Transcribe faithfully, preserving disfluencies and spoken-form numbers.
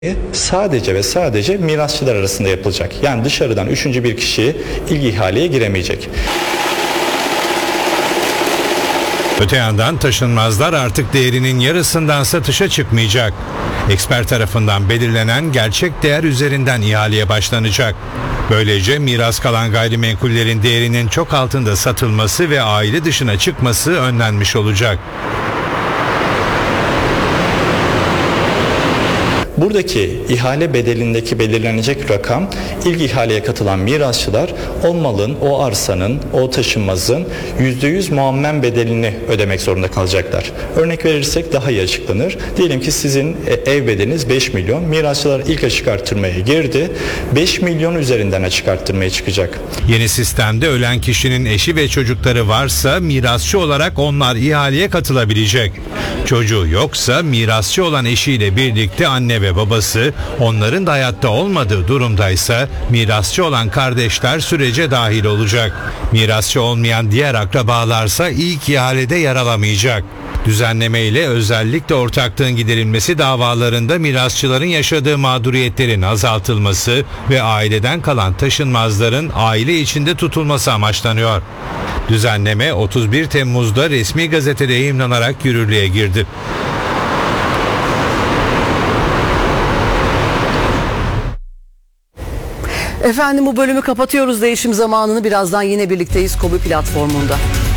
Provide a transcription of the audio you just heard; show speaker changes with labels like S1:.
S1: Sadece ve sadece mirasçılar arasında yapılacak. Yani dışarıdan üçüncü bir kişi ilgi ihaleye giremeyecek.
S2: Öte yandan taşınmazlar artık değerinin yarısından satışa çıkmayacak. Eksper tarafından belirlenen gerçek değer üzerinden ihaleye başlanacak. Böylece miras kalan gayrimenkullerin değerinin çok altında satılması ve aile dışına çıkması önlenmiş olacak.
S1: Buradaki ihale bedelindeki belirlenecek rakam, ilk ihaleye katılan mirasçılar o malın, o arsanın, o taşınmazın yüzde yüz muammen bedelini ödemek zorunda kalacaklar. Örnek verirsek daha iyi açıklanır. Diyelim ki sizin ev bedeliniz beş milyon, mirasçılar ilk açık arttırmaya girdi, beş milyon üzerinden açık arttırmaya çıkacak.
S2: Yeni sistemde ölen kişinin eşi ve çocukları varsa mirasçı olarak onlar ihaleye katılabilecek. Çocuğu yoksa mirasçı olan eşiyle birlikte anne ve babası, onların da hayatta olmadığı durumdaysa mirasçı olan kardeşler sürece dahil olacak. Mirasçı olmayan diğer akrabalarsa ilk ihalede yer alamayacak. Düzenleme ile özellikle ortaklığın giderilmesi davalarında mirasçıların yaşadığı mağduriyetlerin azaltılması ve aileden kalan taşınmazların aile içinde tutulması amaçlanıyor. Düzenleme otuz bir Temmuz'da resmi gazetede yayımlanarak yürürlüğe girdi.
S3: Efendim bu bölümü kapatıyoruz. Değişim zamanını birazdan yine birlikteyiz KOBİ platformunda.